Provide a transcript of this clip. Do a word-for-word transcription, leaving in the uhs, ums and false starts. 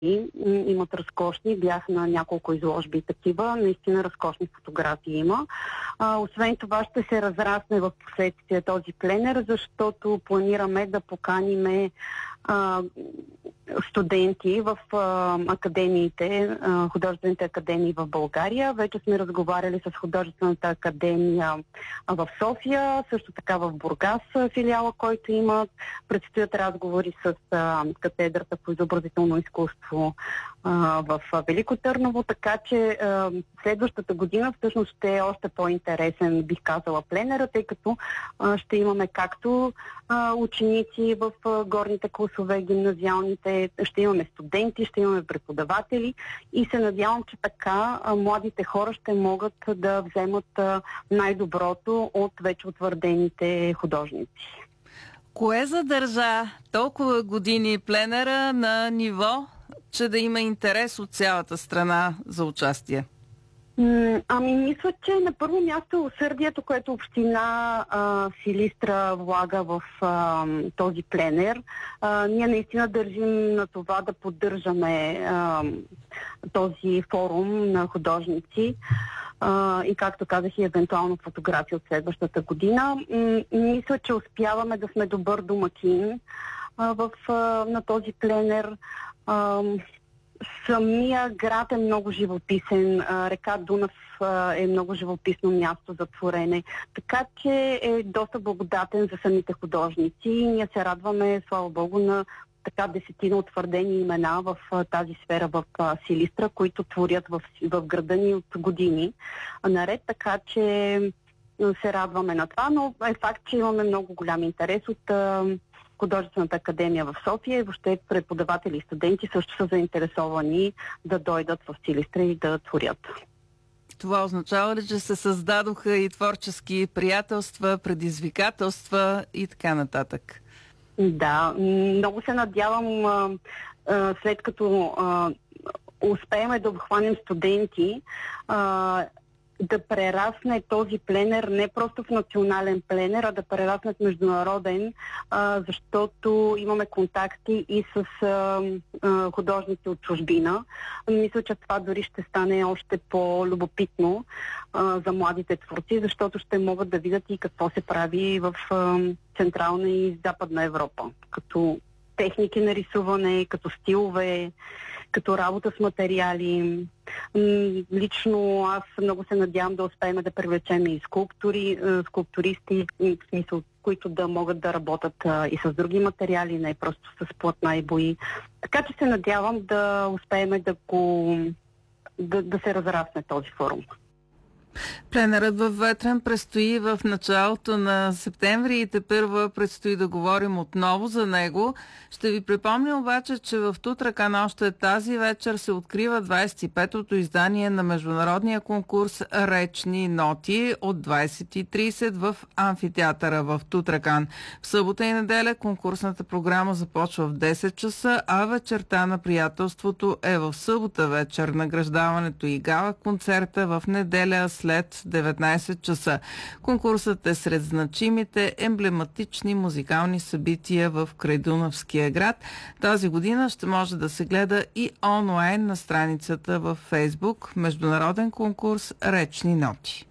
Имат разкошни, бях на няколко изложби такива, наистина разкошни фотографии има. А, освен това ще се разрасне в последствие този пленер, защото планираме да поканиме а, студенти в а, академиите, а, художествените академии в България. Вече сме разговаряли с художествената академия а, в София, също така в Бургас филиала, който имат. Предстоят разговори с а, катедрата по изобразително изкуство а, в Велико Търново, така че а, следващата година всъщност ще е още по-интересен, бих казала, пленера, тъй като а, ще имаме както а, ученици в а, горните класове, гимназиалните, ще имаме студенти, ще имаме преподаватели и се надявам, че така а, младите хора ще могат да вземат а, най-доброто от вече утвърдените художници. Кое задържа толкова години пленера на ниво, че да има интерес от цялата страна за участие? Ами, мисля, че на първо място е усърдието, което община а, Силистра влага в а, този пленер. А, ние наистина държим на това да поддържаме а, този форум на художници а, и, както казах, и евентуално фотографии от следващата година. М- мисля, че успяваме да сме добър домакин а, в, а, на този пленер. А, Самия град е много живописен, река Дунав е много живописно място за творене, така че е доста благодатен за самите художници и ние се радваме, слава Богу, на така десетина утвърдени имена в тази сфера в Силистра, които творят в, в града ни от години наред, така че се радваме на това, но е факт, че имаме много голям интерес от Художествената академия в София и въобще преподаватели и студенти също са заинтересовани да дойдат в Силистра и да творят. Това означава ли, че се създадоха и творчески приятелства, предизвикателства и така нататък? Да, много се надявам а, а, след като а, успеем да обхванем студенти, а, да прерасне този пленер не просто в национален пленер, а да прерасне в международен, а, защото имаме контакти и с а, а, художници от чужбина. Мисля, че това дори ще стане още по-любопитно а, за младите творци, защото ще могат да видят и какво се прави в а, Централна и Западна Европа, като техники на рисуване, като стилове, като работа с материали. Лично аз много се надявам да успеем да привлечем и скулптори, скулптористи, в смисъл, които да могат да работят и с други материали, не просто с платна и бои. Така че се надявам да успеем да, го, да, да се разрасне този форум. Пленерът във Ветрен предстои в началото на септември и тепърва предстои да говорим отново за него. Ще ви припомня обаче, че в Тутракан още тази вечер се открива двадесет и петото издание на международния конкурс Речни ноти от двадесет и тридесет в амфитеатъра в Тутракан. В събота и неделя конкурсната програма започва в десет часа, а вечерта на приятелството е в събота вечер. Награждаването и гала концерта в неделя след деветнадесет часа. Конкурсът е сред значимите емблематични музикални събития в крайдунавския град. Тази година ще може да се гледа и онлайн на страницата във Фейсбук Международен конкурс Речни ноти.